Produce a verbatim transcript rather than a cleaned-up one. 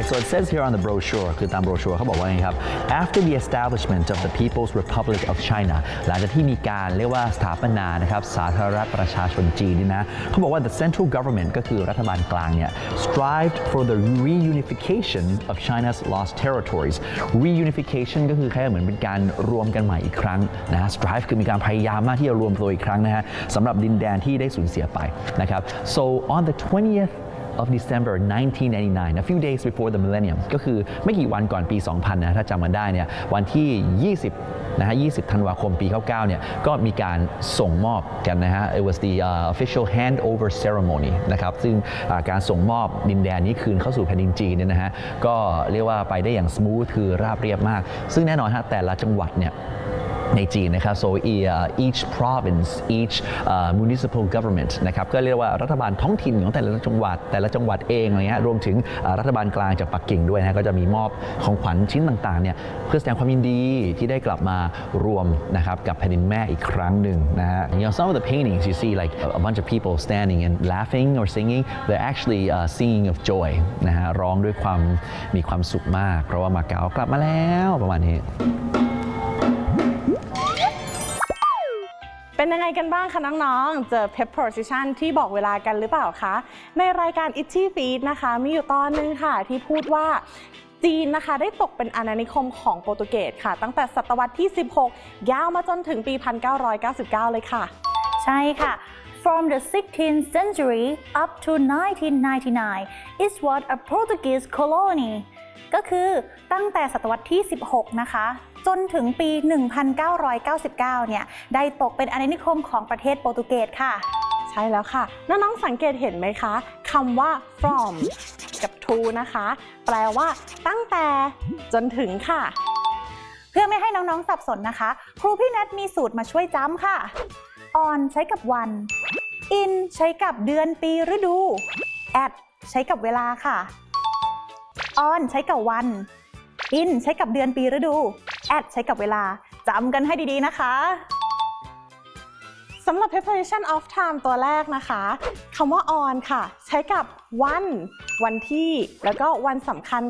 so it says here on the brochure คือตาม brochure เขาบอกว่าไงครับ after the establishment of the People's Republic of China หลังจากที่มีการเรียกว่าสถาปนานะครับสาธารณรัฐประชาชนจีนนี่นะเขาบอกว่า the central government ก็คือรัฐบาลกลางเนี่ย strived for the reunification of China's lost territories reunification ก็คือแค่เหมือนเป็นการรวมกันใหม่อีกครั้งนะ strive คือมีการพยายามมากที่จะรวมตัวอีกครั้งนะฮะสำหรับดินแดนที่ได้สูญเสียไปนะครับ so on the twentieth of December nineteen ninety-nine a few days before the millennium ก็คือไม่กี่วันก่อนปี สองพัน นะถ้าจำกันได้เนี่ยวันที่ ยี่สิบ นะฮะ ยี่สิบ ธันวาคม ปี เก้าสิบเก้า เนี่ยก็มีการส่งมอบกันนะฮะ it was the uh, official handover ceremony นะครับซึ่งการส่งมอบดินแดนนี้คืนเข้าสู่แผ่นดินจีนเนี่ยนะฮะก็เรียกว่าไปได้อย่าง smooth คือราบเรียบมากซึ่งแน่นอนฮะแต่ละจังหวัดเนี่ยในจีนนะครับ so each province each uh, municipal government นะครับก็เรียกว่ารัฐบาลท้องถิ่นของแต่ละจังหวัดแต่ละจังหวัดเองอะไรเงี้ยรวมถึงรัฐบาลกลางจากปักกิ่งด้วยนะก็จะมีมอบของขวัญชิ้นต่างๆเนี่ยเพื่อแสดงความยินดีที่ได้กลับมารวมนะครับกับแผ่นดินแม่อีกครั้งหนึ่งนะฮะ you know some of the paintings you see like a bunch of people standing and laughing or singing they're actually uh, singing of joy นะฮะร้องด้วยความมีความสุขมากเพราะว่ามาเก๊ากลับมาแล้วประมาณนี้เป็นยังไงกันบ้างคะน้องๆเจอ Pep Precision ที่บอกเวลากันหรือเปล่าคะในรายการ Itchy Feet นะคะมีอยู่ตอนนึงค่ะที่พูดว่าจีนนะคะได้ตกเป็นอาณานิคมของโปรตุเกสค่ะตั้งแต่ศตวรรษที่สิบหกยาวมาจนถึงปี หนึ่งพันเก้าร้อยเก้าสิบเก้า เลยค่ะใช่ค่ะ From the sixteenth century up to nineteen ninety-nine is what a Portuguese colony ก็คือตั้งแต่ศตวรรษที่สิบหกนะคะจนถึงปี หนึ่งพันเก้าร้อยเก้าสิบเก้า เนี่ยได้ตกเป็นอาณานิคมของประเทศโปรตุเกสค่ะใช่แล้วค่ะน้องๆสังเกตเห็นไหมคะคำว่า from กับ to นะคะแปลว่าตั้งแต่จนถึงค่ะเพื่อไม่ให้น้องๆสับสนนะคะครูพี่แนทมีสูตรมาช่วยจำค่ะ on ใช้กับวัน in ใช้กับเดือนปีฤดู at ใช้กับเวลาค่ะ on ใช้กับวัน in ใช้กับเดือนปีฤดู at ใช้กับเวลาจำกันให้ดีๆนะคะสำหรับ preparation of time ตัวแรกนะคะคำว่า on ค่ะใช้กับวันวันที่แล้วก็วันสำคัญ